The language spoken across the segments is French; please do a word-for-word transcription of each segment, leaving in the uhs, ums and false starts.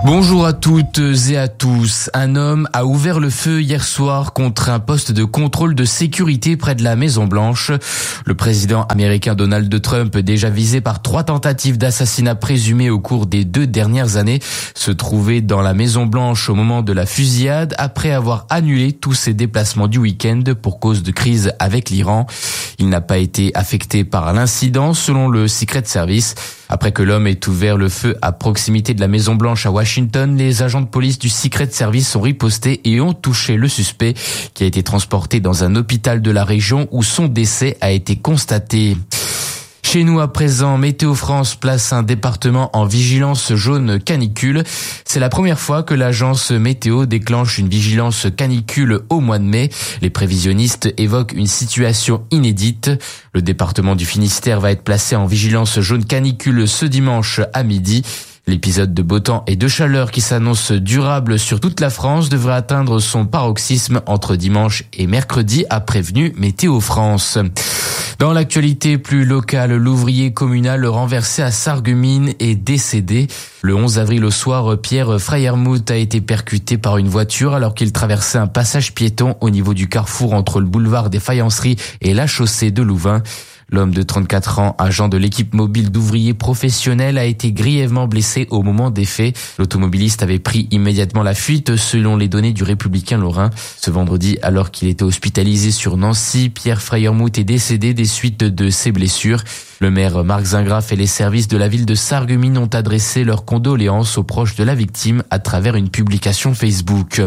Bonjour à toutes et à tous. Un homme a ouvert le feu hier soir contre un poste de contrôle de sécurité près de la Maison Blanche. Le président américain Donald Trump, déjà visé par trois tentatives d'assassinat présumées au cours des deux dernières années, se trouvait dans la Maison Blanche au moment de la fusillade après avoir annulé tous ses déplacements du week-end pour cause de crise avec l'Iran. Il n'a pas été affecté par l'incident selon le Secret Service. Après que l'homme ait ouvert le feu à proximité de la Maison Blanche à Washington, les agents de police du Secret Service ont riposté et ont touché le suspect qui a été transporté dans un hôpital de la région où son décès a été constaté. Chez nous à présent, Météo France place un département en vigilance jaune canicule. C'est la première fois que l'agence météo déclenche une vigilance canicule au mois de mai. Les prévisionnistes évoquent une situation inédite. Le département du Finistère va être placé en vigilance jaune canicule ce dimanche à midi. L'épisode de beau temps et de chaleur qui s'annonce durable sur toute la France devrait atteindre son paroxysme entre dimanche et mercredi, a prévenu Météo France. Dans l'actualité plus locale, l'ouvrier communal renversé à Sarreguemines est décédé. Le onze avril au soir, Pierre Freyermuth a été percuté par une voiture alors qu'il traversait un passage piéton au niveau du carrefour entre le boulevard des Faïenceries et la chaussée de Louvain. L'homme de trente-quatre ans, agent de l'équipe mobile d'ouvriers professionnels, a été grièvement blessé au moment des faits. L'automobiliste avait pris immédiatement la fuite selon les données du Républicain Lorrain. Ce vendredi, alors qu'il était hospitalisé sur Nancy, Pierre Freyermuth est décédé des suites de ses blessures. Le maire Marc Zingraf et les services de la ville de Sarreguemines ont adressé leurs condoléances aux proches de la victime à travers une publication Facebook.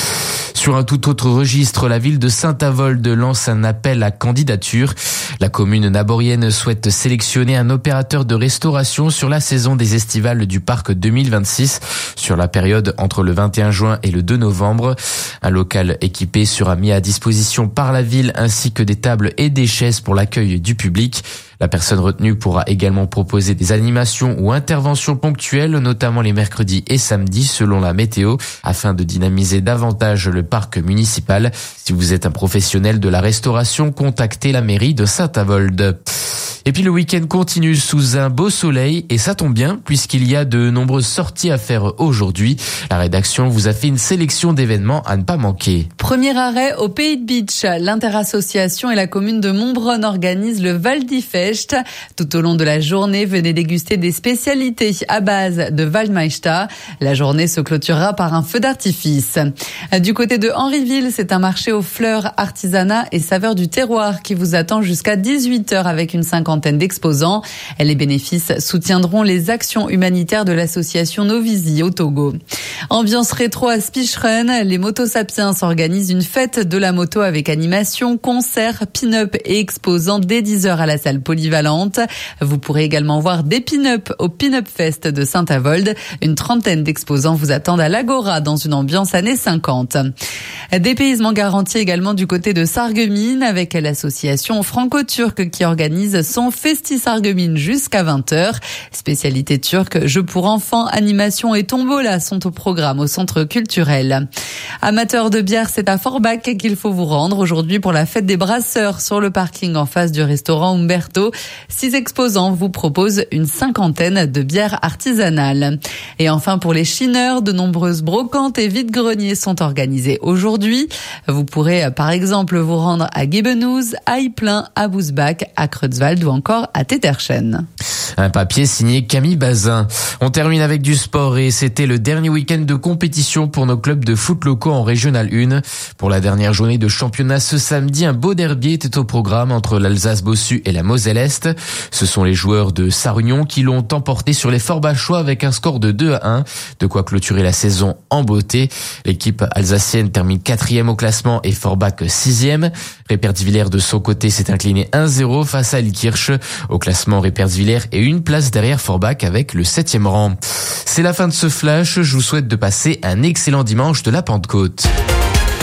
Sur un tout autre registre, la ville de Saint-Avold lance un appel à candidature. La commune naborienne souhaite sélectionner un opérateur de restauration sur la saison des estivales du parc deux mille vingt-six, sur la période entre le vingt et un juin et le deux novembre. Un local équipé sera mis à disposition par la ville ainsi que des tables et des chaises pour l'accueil du public. La personne retenue pourra également proposer des animations ou interventions ponctuelles, notamment les mercredis et samedis selon la météo, afin de dynamiser davantage le parc municipal. Si vous êtes un professionnel de la restauration, contactez la mairie de Saint-Avold. Et puis le week-end continue sous un beau soleil et ça tombe bien puisqu'il y a de nombreuses sorties à faire aujourd'hui. La rédaction vous a fait une sélection d'événements à ne pas manquer. Premier arrêt au Pays de Beach. L'interassociation et la commune de Montbronn organisent le Val d'Ifest. Tout au long de la journée, venez déguster des spécialités à base de Waldmeister. La journée se clôturera par un feu d'artifice. Du côté de Henryville, c'est un marché aux fleurs, artisanat et saveurs du terroir qui vous attend jusqu'à dix-huit heures avec une cinquantaine d'exposants. Les bénéfices soutiendront les actions humanitaires de l'association Novizi au Togo. Ambiance rétro à Spicheren, les Motosapiens organisent une fête de la moto avec animation, concert, pin-up et exposants dès dix heures à la salle polyvalente. Vous pourrez également voir des pin-up au Pin-Up Fest de Saint-Avold. Une trentaine d'exposants vous attendent à l'Agora dans une ambiance années cinquante. Dépaysement garanti également du côté de Sarreguemines avec l'association franco-turque qui organise son Festi Sarreguemines jusqu'à vingt heures. Spécialité turque, jeux pour enfants, animation et tombola sont au programme au centre culturel. Amateurs de bière, c'est à Forbach qu'il faut vous rendre aujourd'hui pour la fête des brasseurs sur le parking en face du restaurant Umberto. Six exposants vous proposent une cinquantaine de bières artisanales. Et enfin pour les chineurs, de nombreuses brocantes et vide-greniers sont organisées aujourd'hui. Vous pourrez par exemple vous rendre à Guebenouz, à Yplein, à Bousbach, à Creutzwald ou encore à Tetterchen. Un papier signé Camille Bazin. On termine avec du sport et c'était le dernier week-end de compétition pour nos clubs de foot locaux en Régional un. Pour la dernière journée de championnat ce samedi, un beau derby était au programme entre l'Alsace-Bossu et la Moselle-Est. Ce sont les joueurs de Sarre-Union qui l'ont emporté sur les Forbachois avec un score de deux à un. De quoi clôturer la saison en beauté. L'équipe alsacienne termine quatrième au classement et Forbach sixième. Répertivillers de son côté s'est incliné un zéro face à Ilkirch. Au classement, Répertivillers est une place derrière Forbach avec le septième rang. C'est la fin de ce flash. Je vous souhaite de passer un excellent dimanche de la Pentecôte.